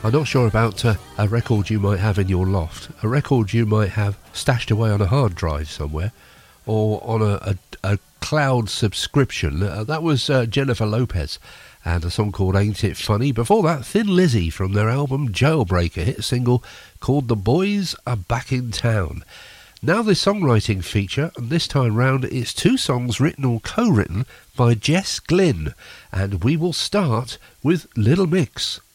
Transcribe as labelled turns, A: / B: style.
A: I'm not sure about a record you might have in your loft, a record you might have stashed away on a hard drive somewhere, or on a cloud subscription. That was Jennifer Lopez and a song called Ain't It Funny. Before that, Thin Lizzy from their album Jailbreak, a hit single called The Boys Are Back in Town. Now the songwriting feature, and this time round it's 2 songs written or co-written by Jess Glynne, and we will start with Little Mix.